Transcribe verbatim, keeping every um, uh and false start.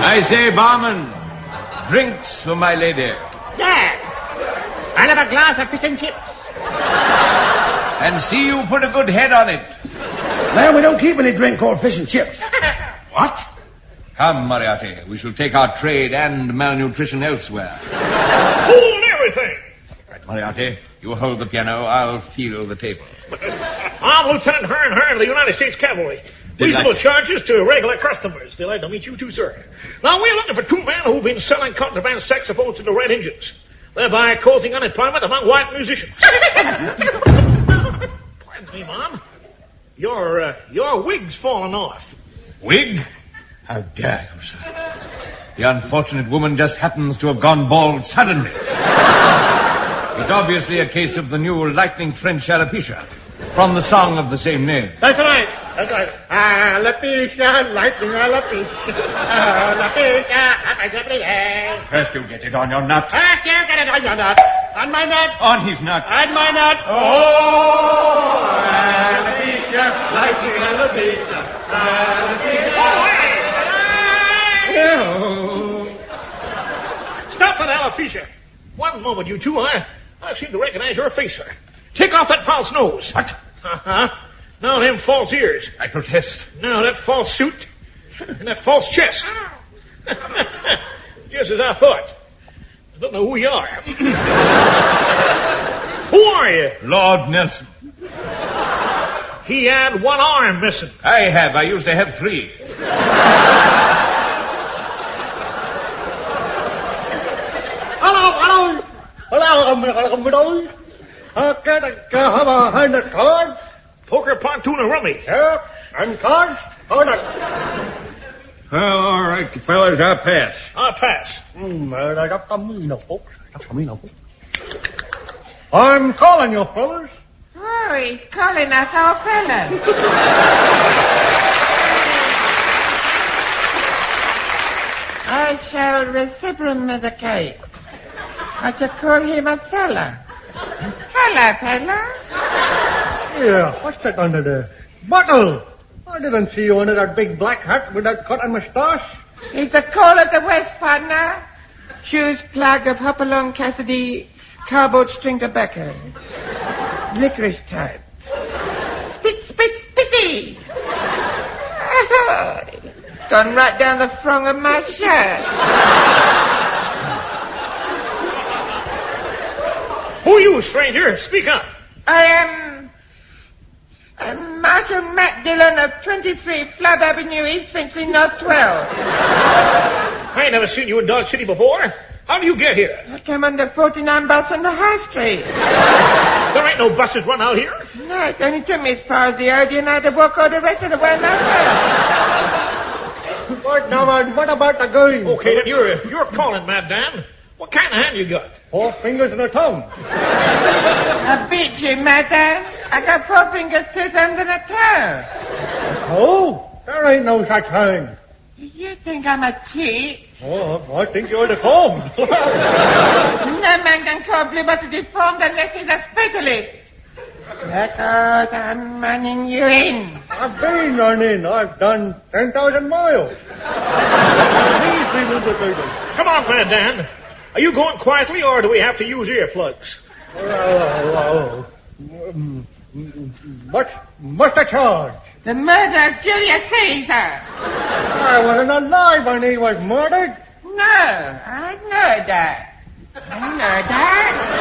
I say, barman, drinks for my lady. Yeah. I'll have a glass of fish and chips. And see you put a good head on it. Man, we don't keep any drink called fish and chips. What? Come, Moriarty. We shall take our trade and malnutrition elsewhere. Hold everything. Right, Moriarty, you hold the piano. I'll feel the table. I'm Lieutenant Hearn Hearn of the United States Cavalry. Reasonable like charges to regular customers. Delighted to meet you too, sir. Now, we're looking for two men who've been selling contraband saxophones to the Red Indians, thereby causing unemployment among white musicians. Pardon me, Mom. Your, uh, your wig's fallen off. Wig? How dare you, sir? The unfortunate woman just happens to have gone bald suddenly. It's obviously a case of the new lightning French alopecia, from the song of the same name. That's right. That's right. Alopecia, lightning alopecia. Alopecia. First you get it on your nut. First you get it on your nut. On my nut. On his nut. On my nut. Oh, alopecia, lightning alopecia. Oh, stop that alopecia. One moment, you two. I, I seem to recognize your face, sir. Take off that false nose. What? Uh-huh. Now them false ears. I protest. Now that false suit. And that false chest. Just as I thought. I don't know who you are. Who are you? Lord Nelson. He had one arm missing. I have. I used to have three. Hello, hello. Hello, hello, Uh, can I have a hand of cards? Poker, pontoon, and rummy. Yeah, and cards? Or not? Well, all right, fellas, I'll pass. I'll pass. Hmm, uh, I got some, you know, folks. I got some, you know, folks. I'm calling you, fellas. Oh, he's calling us our fellas. I shall reciprocate. I shall call him a fella. Hello, fella. Yeah, what's that under there? Bottle! I didn't see you under that big black hat with that cut and moustache. It's the call of the West, partner. Shoes plug of Hopalong Cassidy, cardboard string tobacco. Licorice type. Spit, spit, spitty! Gone right down the front of my shirt. Who are you, stranger? Speak up. I am... I'm Marshal Matt Dillon of twenty-three Flab Avenue, East Finchley, North twelve. I ain't never seen you in Dodge City before. How do you get here? I came on the forty-nine bus on the high street. There ain't no buses run out here. No, it only took me as far as the Odeon and I had to walk all the rest of the way myself. What now, man? What about the going? Okay, then you're, you're calling, Mad Dan. What kind of hand you got? Four fingers and a tongue. I beat you, madam. I got four fingers, two thumbs, and a toe. Oh, there ain't no such thing. You think I'm a cheat? Oh, I think you're deformed. No man can call Blue Butter deformed unless he's a specialist. Because I'm running you in. I've been running. I've done ten thousand miles. These people the figures. Come on, Mad Dan. Are you going quietly, or do we have to use earplugs? Oh, oh, oh. Mm, What's, what's the charge? The murder of Julius Caesar. I wasn't alive when he was murdered. No, I know that. I know that.